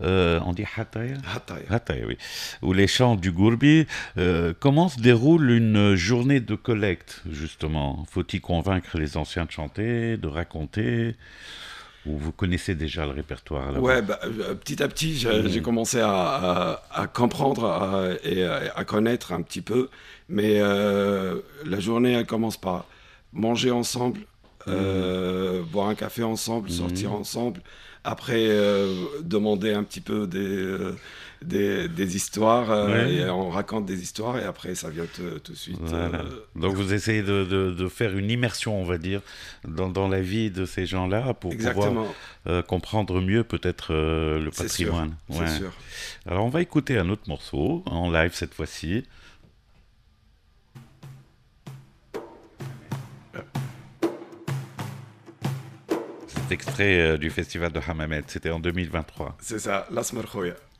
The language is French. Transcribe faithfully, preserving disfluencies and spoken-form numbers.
euh, on dit Hataya? Hataya. Hataya, oui. Ou les chants du Gourbi. Euh, comment se déroule une journée de collecte, justement? Faut-il convaincre les anciens de chanter, de raconter? Ou vous connaissez déjà le répertoire à Ouais, l'avance? bah, euh, petit à petit, j'ai j'ai Mhm. commencé à, à- à comprendre à- et à, à connaître un petit peu, mais euh, la journée, elle commence par manger ensemble, Mhm. euh, boire un café ensemble, sortir Mhm. ensemble, après euh, demander un petit peu des, euh, des, des histoires, euh, Ouais. et on raconte des histoires, et après ça vient tout, tout de suite. Voilà. euh, Donc vous essayez de, de- de faire une immersion, on va dire, dans, dans la vie de ces gens-là pour pouvoir Exactement, euh, comprendre mieux peut-être euh, le c'est sûr, patrimoine. c'est Ouais. sûr. Alors on va écouter un autre morceau en live cette fois-ci. C'est extrait euh, du festival de Hammamet. C'était en deux mille vingt-trois. C'est ça, l'asmar khoya.